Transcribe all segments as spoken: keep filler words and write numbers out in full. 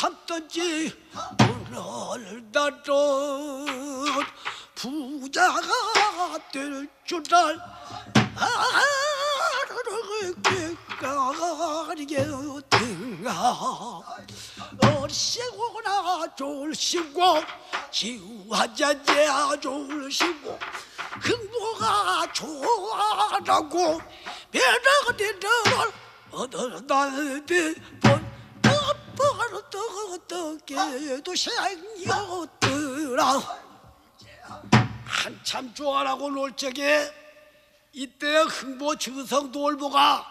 삼든지 오늘날은 부자가 될 줄알 아르게가리게든가 얼씨구나 졸시고 지우하자자 졸시고 흥부가 좋아라고 배려가 되는 어느날비 본 어떻게도 생겼더라. 한참 좋아라고 놀 적에 이때 흥보 주성 놀보가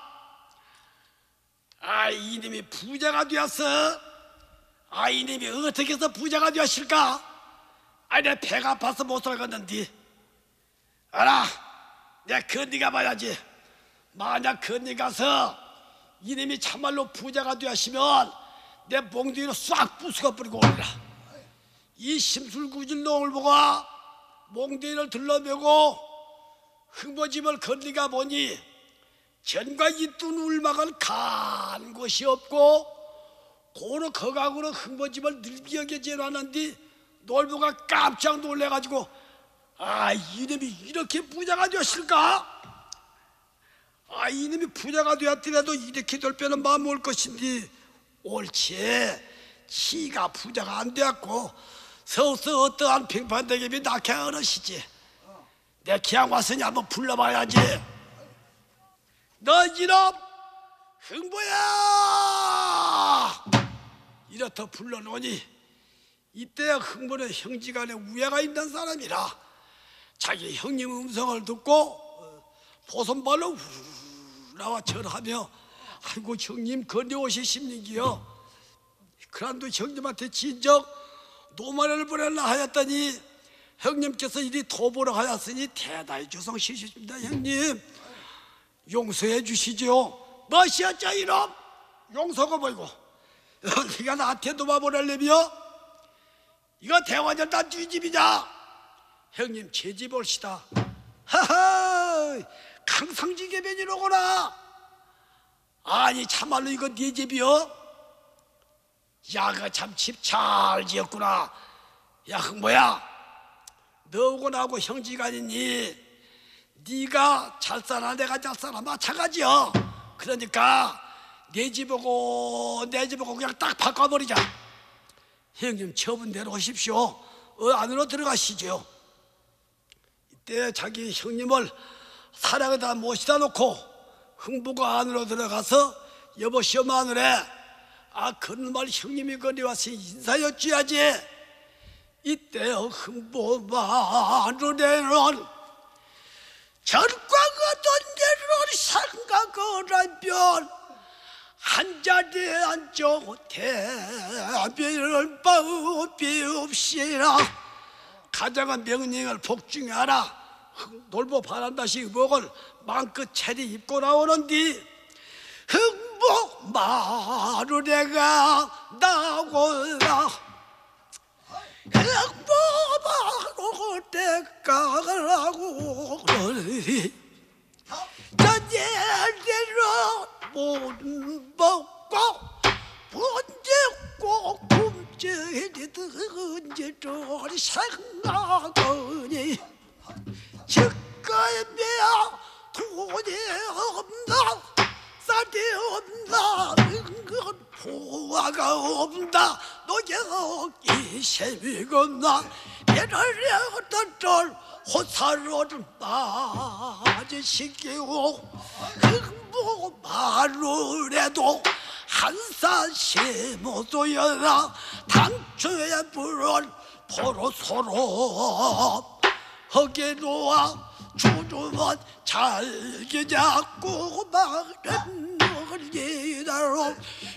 아 이님이 부자가 되었어. 아 이님이 어떻게 해서 부자가 되었을까? 아 내 배가 아파서 못 살겠는데 알아 내가 건너가 봐야지. 만약 건너가서 이님이 참말로 부자가 되었으면 내 몽둥이로 싹 부숴버리고 오리라. 이 심술구질 노을보가 몽둥이를 들러매고 흥보집을 건너가 보니 전과 이쁜 울막을 간 곳이 없고 고로 거각으로 흥보집을 늘기하게 지어놨는데 놀보가 깜짝 놀래가지고 아 이놈이 이렇게 부자가 되었을까? 아 이놈이 부자가 되었더라도 이렇게 될 때는 마음 올 것인데 옳지 치가 부자가 안 되었고 서서 어떠한 평판대기비 낙해 어르시지. 내 기왕 왔으니 한번 불러봐야지. 너 이놈 흥보야 이렇다 불러놓으니 이때 흥보는 형제간에 우애가 있는 사람이라 자기 형님 음성을 듣고 보선발로 후 나와 절하며 아이고 형님 건네오시십니기요. 그란도 형님한테 진정 노마를 보내려 하였더니 형님께서 이리 도보러 하였으니 대단히 조성시십니다. 형님 용서해 주시죠. 뭐시었죠 이놈? 용서가 뭐이고 네가 나한테 도와보내려며 이거 대화전 다 뒤집이냐? 형님 제 집 올시다. 하하 강성지계변이로구나. 아니 참말로 이거 네 집이여? 야가 참 집 잘 지었구나. 야 흥보야 너하고 나하고 형제간이니 네가 잘 살아 내가 잘 살아 마찬가지여. 그러니까 내 집하고 내 집하고 그냥 딱 바꿔버리자. 형님 처분대로 하십시오. 어, 안으로 들어가시죠. 이때 자기 형님을 사랑에다 모시다 놓고 흥부가 안으로 들어가서 여보시오 마누래 아 그놈을 형님이 건네와서 인사여쭈야지. 이때 흥부 마누래는 절과가 던데를 생각을 하면 한 자리에 앉아 대비를 바우비 없이라 가장한 명령을 복중하라. 놀보 바란다시 의복을 마음껏 차리 입고 나오는디 흥보 마누래가 나오라. 흥보 마누래가 나오고 그러니 전예대로 못 먹고 번쩍고 굶주리던 생각하니 즉가에야 돈이 없나 쌀이 없나 은근 포화가 없나 노경이 셈이건나 배를 덜 호사로를 빠지시키고 흥부 마누래도 한사시 모두여라 당초에 불은 포로소로 허게 놓아 주주만 잘게 잡고 마른 너희다로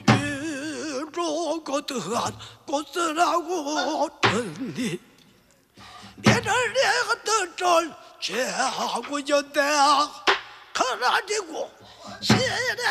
위로 거대한 꽃을 하고 있니 배를 내가 덜 죄하고 있대. 그러니고 시내